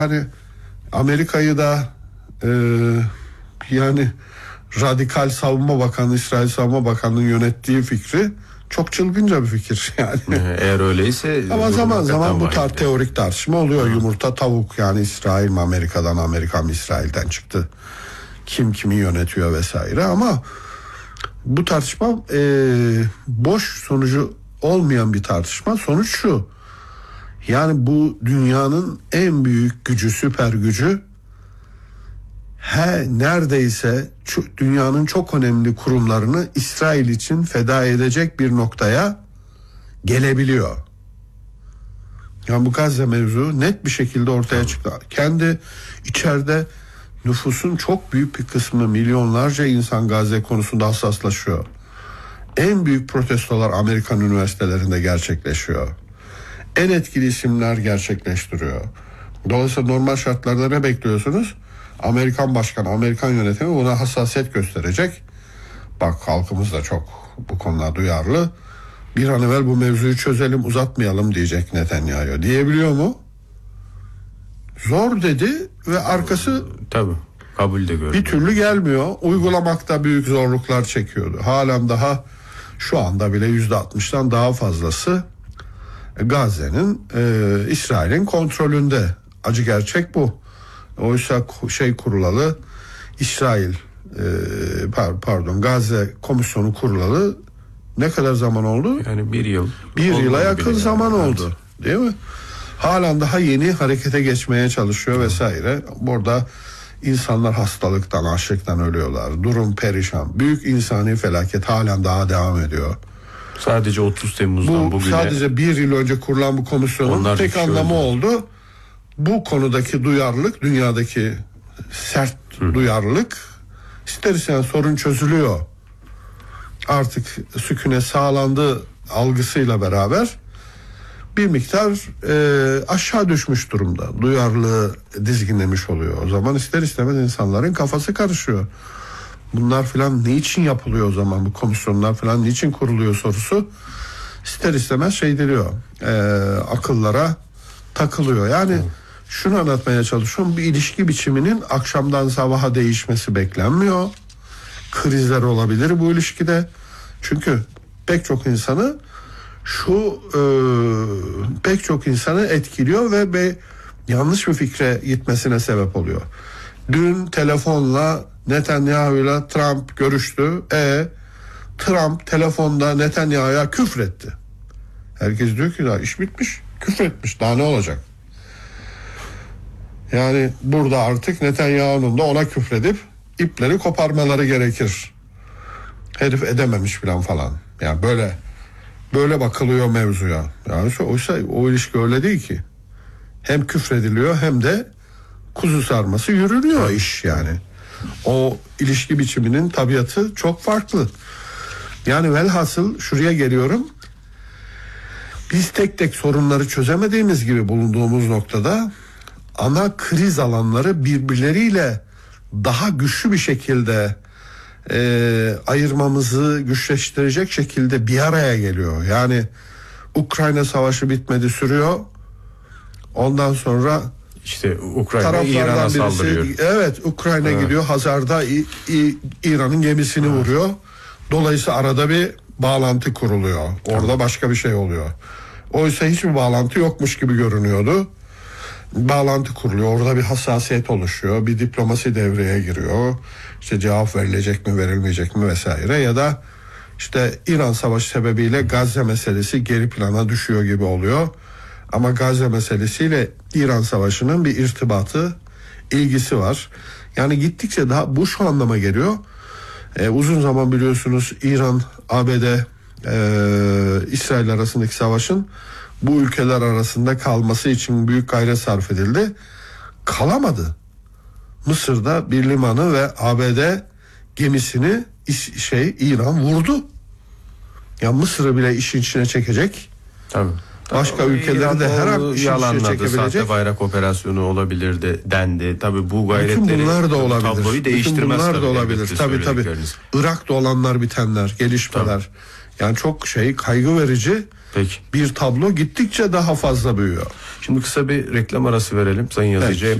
hani Amerika'yı da yani radikal savunma bakanı, İsrail Savunma Bakanı'nın yönettiği fikri çok çılgınca bir fikir yani. Eğer öyleyse. Ama zaman zaman bu teorik tartışma oluyor. Yumurta tavuk, yani İsrail mi Amerika'dan, Amerika mı İsrail'den çıktı, kim kimi yönetiyor vesaire. Ama bu tartışma boş, sonucu olmayan bir tartışma. Sonuç şu: yani bu dünyanın en büyük gücü, süper gücü neredeyse dünyanın çok önemli kurumlarını İsrail için feda edecek bir noktaya gelebiliyor. Yani bu Gazze mevzu net bir şekilde ortaya çıktı. Kendi içeride nüfusun çok büyük bir kısmı, milyonlarca insan Gazze konusunda hassaslaşıyor. En büyük protestolar Amerikan üniversitelerinde gerçekleşiyor. En etkili isimler gerçekleştiriyor. Dolayısıyla normal şartlarda ne bekliyorsunuz? Amerikan başkanı, Amerikan yönetimi buna hassasiyet gösterecek. Bak, halkımız da çok bu konuda duyarlı. Bir an evvel bu mevzuyu çözelim, uzatmayalım diyecek Netanyahu. Diyebiliyor mu? Zor dedi ve arkası tabii kabul de görüyor. Bir türlü gelmiyor. Uygulamakta büyük zorluklar çekiyordu. Halen daha şu anda bile %60'dan daha fazlası Gazze'nin İsrail'in kontrolünde. Acı gerçek bu. Oysa kurulalı İsrail Gazze komisyonu kurulalı ne kadar zaman oldu? Yani bir yıl. Bir yıla yakın zaman oldu. Değil mi? Halen daha yeni harekete geçmeye çalışıyor vesaire. Burada insanlar hastalıktan, açlıktan ölüyorlar. Durum perişan. Büyük insani felaket halen daha devam ediyor. Sadece 30 Temmuz'dan bugüne. Sadece bir yıl önce kurulan bu komisyonun tek anlamı oldu. Bu konudaki duyarlılık, dünyadaki sert duyarlılık, ister istemez sorun çözülüyor. Artık sükûnet sağlandı algısıyla beraber bir miktar aşağı düşmüş durumda. Duyarlılığı dizginlemiş oluyor. O zaman ister istemez insanların kafası karışıyor. Bunlar filan ne için yapılıyor o zaman, bu komisyonlar filan niçin kuruluyor sorusu ister istemez diliyor. Akıllara takılıyor. Yani şunu anlatmaya çalışıyorum: bir ilişki biçiminin akşamdan sabaha değişmesi beklenmiyor. Krizler olabilir bu ilişkide. Çünkü pek çok insanı etkiliyor ve yanlış bir fikre gitmesine sebep oluyor. Dün telefonla Netanyahu'yla Trump görüştü. Trump telefonda Netanyahu'ya küfretti. Herkes diyor ki daha iş bitmiş. Küfretmiş. Daha ne olacak? Yani burada artık Netanyahu'nun da ona küfredip ipleri koparmaları gerekir. Herif edememiş falan. Yani böyle bakılıyor mevzuya. Yani oysa o ilişki öyle değil ki. Hem küfrediliyor hem de kuzu sarması yürünüyor iş yani. O ilişki biçiminin tabiatı çok farklı. Yani velhasıl şuraya geliyorum. Biz tek tek sorunları çözemediğimiz gibi bulunduğumuz noktada ana kriz alanları birbirleriyle daha güçlü bir şekilde ayırmamızı güçleştirecek şekilde bir araya geliyor. Yani Ukrayna savaşı bitmedi, sürüyor. Ondan sonra İşte Ukrayna İran'a saldırıyor. Evet, Ukrayna gidiyor Hazar'da İran'ın gemisini vuruyor. Dolayısıyla arada bir bağlantı kuruluyor. Orada başka bir şey oluyor. Oysa hiçbir bağlantı yokmuş gibi görünüyordu. Bağlantı kuruluyor. Orada bir hassasiyet oluşuyor. Bir diplomasi devreye giriyor. İşte cevap verilecek mi, verilmeyecek mi vesaire. Ya da işte İran savaşı sebebiyle Gazze meselesi geri plana düşüyor gibi oluyor. Ama Gazze meselesiyle İran savaşının bir irtibatı, ilgisi var. Yani gittikçe daha bu şu anlama geliyor. Uzun zaman biliyorsunuz İran, ABD, İsrail arasındaki savaşın bu ülkeler arasında kalması için büyük gayret sarf edildi. Kalamadı. Mısır'da bir limanı ve ABD gemisini İran vurdu. Ya Mısır'ı bile işin içine çekecek. Tabii. Başka ülkeleri de her an işin içine çekebilecek. Sahte bayrak operasyonu olabilir dendi. Tabii bu gayretleri, bunlar da olabilir. Tabloyu değiştirmez. Bunlar da olabilir. Tabii. Irak'ta olanlar bitenler, gelişmeler. Evet. Yani çok kaygı verici. Peki. bir tablo gittikçe daha fazla büyüyor. Şimdi kısa bir reklam arası verelim Sayın Yazıcı.